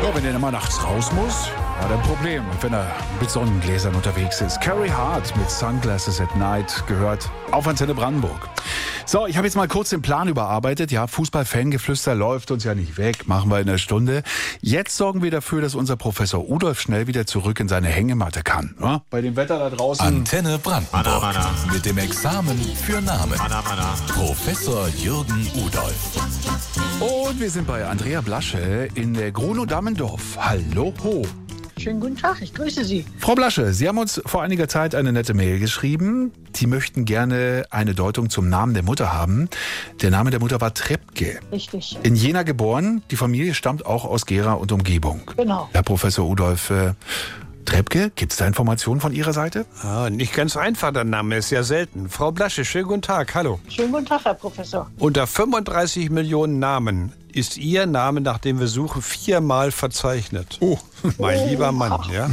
Ja, wenn er immer nachts raus muss, hat er ein Problem. Und wenn er mit Sonnengläsern unterwegs ist. Carrie Hart mit Sunglasses at Night gehört auf Antenne Brandenburg. So, ich habe jetzt mal kurz den Plan überarbeitet. Ja, Fußball-Fangeflüster läuft uns ja nicht weg. Machen wir in einer Stunde. Jetzt sorgen wir dafür, dass unser Professor Udolf schnell wieder zurück in seine Hängematte kann. Ja, bei dem Wetter da draußen. Antenne Brandenburg. Mit dem Examen für Namen. Professor Jürgen Udolf. Und wir sind bei Andrea Blasche in der Grunow-Dammendorf. Hallo, ho. Schönen guten Tag, ich grüße Sie. Frau Blasche, Sie haben uns vor einiger Zeit eine nette Mail geschrieben. Sie möchten gerne eine Deutung zum Namen der Mutter haben. Der Name der Mutter war Treppke. Richtig. In Jena geboren. Die Familie stammt auch aus Gera und Umgebung. Genau. Herr Professor Udolf, Treppke, gibt es da Informationen von Ihrer Seite? Nicht ganz einfach, der Name ist ja selten. Frau Blasche, schönen guten Tag, hallo. Schönen guten Tag, Herr Professor. Unter 35 Millionen Namen ist Ihr Name, nach dem wir suchen, 4-mal verzeichnet. Oh, mein lieber Mann, ja.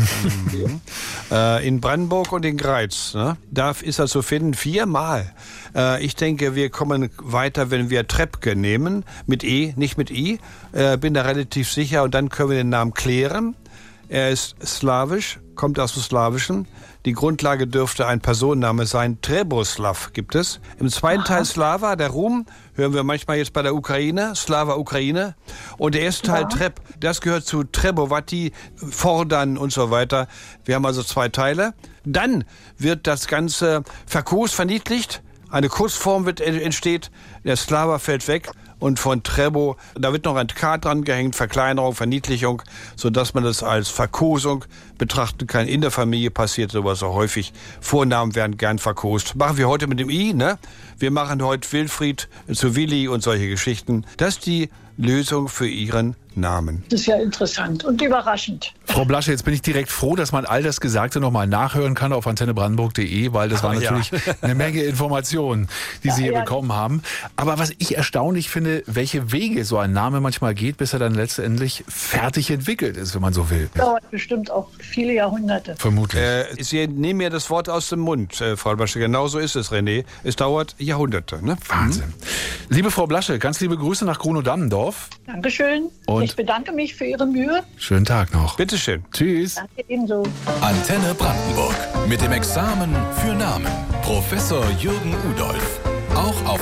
In Brandenburg und in Greiz, ne? Da ist er zu finden, 4-mal. Ich denke, wir kommen weiter, wenn wir Treppke nehmen, mit E, nicht mit I. Bin da relativ sicher und dann können wir den Namen klären. Er ist slawisch, kommt aus dem Slawischen. Die Grundlage dürfte ein Personenname sein. Treboslav gibt es. Im zweiten Teil Slava, der Ruhm, hören wir manchmal jetzt bei der Ukraine, Slava Ukraine. Und der erste Teil Treb, das gehört zu Trebovati, Fordern und so weiter. Wir haben also 2 Teile. Dann wird das Ganze verkost, verniedlicht. Eine Kussform entsteht, der Slava fällt weg. Und von Trebo, da wird noch ein K dran gehängt, Verkleinerung, Verniedlichung, sodass man das als Verkosung betrachten kann. In der Familie passiert sowas auch häufig. Vornamen werden gern verkost. Machen wir heute mit dem I, ne? Wir machen heute Wilfried zu Willi und solche Geschichten. Das ist die Lösung für Ihren Namen. Das ist ja interessant und überraschend. Frau Blasche, jetzt bin ich direkt froh, dass man all das Gesagte nochmal nachhören kann auf antennebrandenburg.de, weil das war natürlich eine Menge Informationen, die Sie hier bekommen haben. Aber was ich erstaunlich finde, welche Wege so ein Name manchmal geht, bis er dann letztendlich fertig entwickelt ist, wenn man so will. Dauert bestimmt auch viele Jahrhunderte. Vermutlich. Sie nehmen mir das Wort aus dem Mund, Frau Blasche. Genau so ist es, René. Es dauert Jahrhunderte. Ne? Wahnsinn. Liebe Frau Blasche, ganz liebe Grüße nach Grunow-Dammendorf. Dankeschön. Und ich bedanke mich für Ihre Mühe. Schönen Tag noch. Bitteschön. Tschüss. Danke ebenso. Antenne Brandenburg. Mit dem Examen für Namen. Professor Jürgen Udolf. Auch auf